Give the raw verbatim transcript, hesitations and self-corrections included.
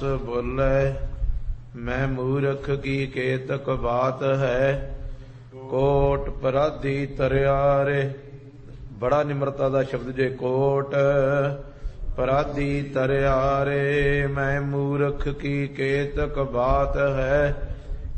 बोले मैं मूर्ख की केतक बात है। कोट पराधी तरियारे, बड़ा निम्रता का शब्द जे। कोट पराधी तरियारे मैं मूर्ख की केतक बात है।